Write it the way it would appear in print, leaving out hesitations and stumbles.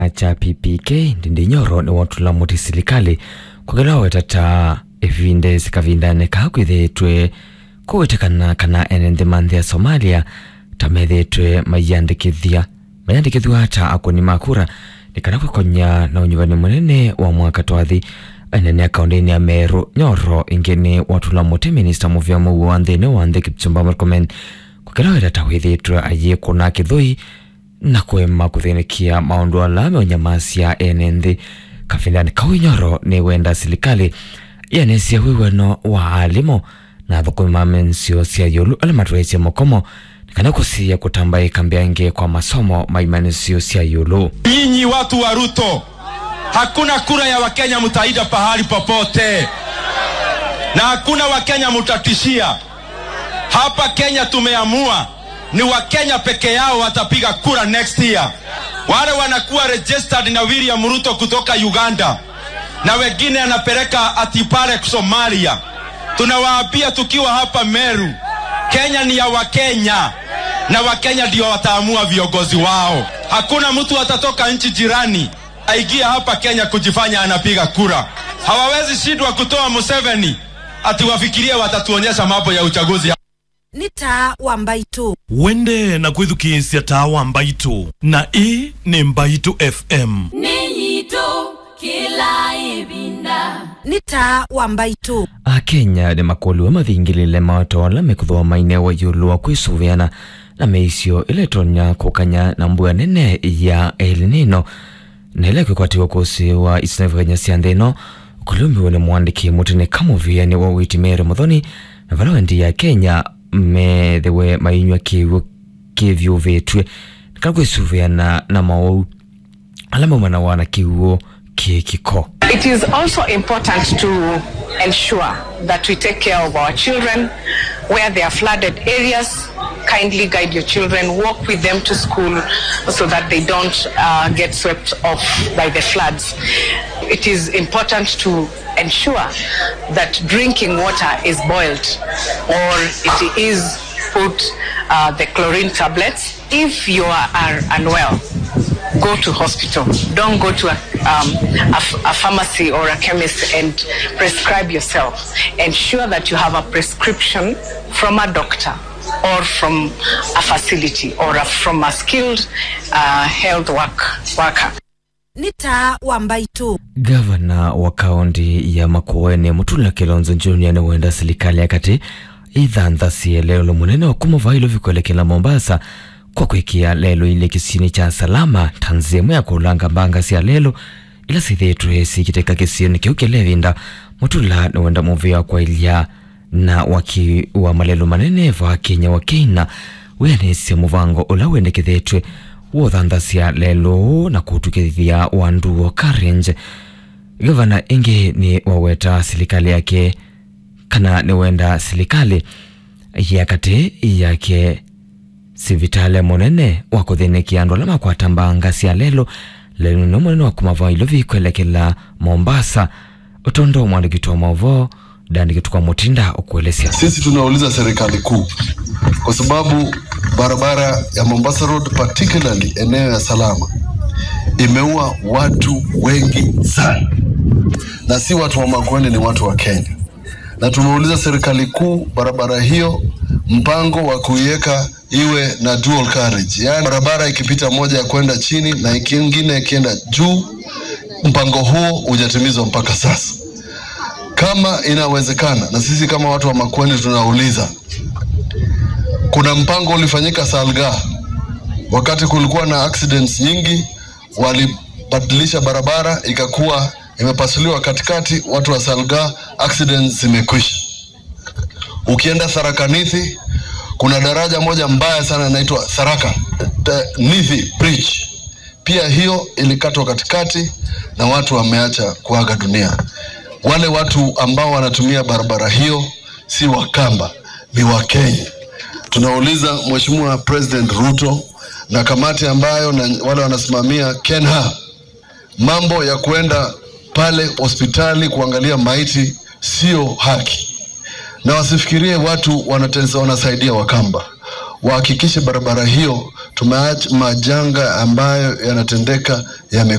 cha PPK ndindi nyoro ni watu la muti silikali kugelawe tata evinde sikavindane kakwithetwe kuwetekana kana enende manthe ya Somalia tamethetwe mayandikithia hata akoni makura nikana kwekonya na unyuvani munene wa mwaka twathi anene akaundeni ya Meru Nyoro ingeni watu la muti Minister Muvyamu wa nthene wa nthi Kipchumba Murkomen kugelawe tata withetwe aye kuna kithui na kwema kuthinikia maundu alame onyamasia enende kafindani kawi Nyoro ni wenda silikali yanesia wiweno wa alimo na thukuma mensio sia yulu alamatweche mokomo nikana kusia kutambaye kambiange kwa masomo maimanisio sia yulu. Nyinyi watu wa Ruto, hakuna kura ya Wakenya mutaida pahali popote na hakuna Wakenya mutatishia. Hapa Kenya tumeamua ni Wakenya peke yao watapiga kura next year. Wale wanakuwa registered na William Ruto kutoka Uganda na wengine anapeleka atipale Somalia. Tunawaambia tukiwa hapa Meru, Kenya ni ya Wakenya na Wakenya ndio wataamua viongozi wao. Hakuna mtu atatoka nchi jirani aingia hapa Kenya kujifanya anapiga kura. Hawawezi shindwa kutoa Museveni ati wafikirie watatuonyesha mambo ya uchaguzi. Nita wa Mbaitu wende na kwithukisia taa wa Mbaitu na hii ni Mbaitu FM Niyito kila ibinda Nita wa Mbaitu Kenya ni makolu wa mathingilile mawatola mekuthwa mainewa yulu wa kwisuviana na meisio iletonya kukanya na mbua nene ya El Nino na ile kukwatiwa kusi wa isnevu siandeno kulumbiwa ni mwandiki mutine kamuviani wa Witimere Muthoni na valawendi ya Kenya methewe mainywa kivyo vetwe nikana kwisuviana na mawau alama mwana wana kiwo kiko. It is also important to ensure that we take care of our children where there are flooded areas. Kindly guide your children, walk with them to school so that they don't get swept off by the floods. It is important to ensure that drinking water is boiled or it is put the chlorine tablets. If you are unwell, go to hospital. Don't go to a pharmacy or a chemist and prescribe yourself. Ensure that you have a prescription from a doctor or from a facility or from a skilled health worker. Nita wa Mbaitu Gavana wa kaunti ya Makueni Mutula Kilonzo Junior na wenda silikali ya kati idhandhasi leo lumunene wa kumova ilo vikwelekela Mombasa kwa kwekia lelo ile kisini cha salama tanzemu ya kulanga mbanga siya lelo ila sithetwe sikiteka kisini kiuke levinda Mutula na wenda movia kwa ilia na waki wa malelo manene va Kenya wa Kenya wenesi muvango ula wende kithetwe wothandhasia lelo na kutukithia wandu wa Karenje. Gavana ingi ni waweta silikali yake kana ni wenda silikali yakate yake sivitale monene wakuthinekia andu alama kwa tambanga sia lelo ni monene wakumava ilo vikwelekela Mombasa utondo mwandikitu wa mavo dandiki kwa mutinda ukuelesia. Sisi tunauliza serikali kuu kwa sababu barabara ya Mombasa Road particularly eneo ya Salama imeua watu wengi sana na si watu wa Makueni, ni watu wa Kenya, na tumeuliza serikali kuu barabara hiyo mpango wa kuiweka iwe na dual carriage, yani barabara ikipita moja ya kwenda chini na nyingine ikienda juu. Mpango huo hujatimizwa mpaka sasa. Kama inawezekana, na sisi kama watu wa Makueni tunauliza, kuna mpango ulifanyika Salga wakati kulikuwa na accidents nyingi, walibadilisha barabara ikakuwa imepasuliwa katikati, watu wa Salga accidents zimekwisha. Ukienda Tharaka Nithi kuna daraja moja mbaya sana inaitwa Tharaka Nithi Bridge, pia hiyo ilikatwa katikati na watu wameacha kuaga dunia. Wale watu ambao wanatumia barabara hiyo si Wakamba, ni Wakenya. Tunauliza Mheshimiwa President Ruto na kamati ambayo na wale wanasimamia Kenha, mambo ya kwenda pale hospitali kuangalia maiti sio haki, na wasifikirie watu wanasaidia Wakamba. Wahakikishe barabara hiyo Tumeacha majanga ambayo yanatendeka